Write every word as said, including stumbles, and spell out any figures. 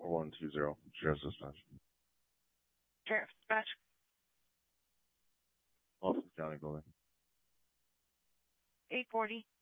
four one two zero, Sheriff's Dispatch. Sheriff's Dispatch. Austin County building. eight forty.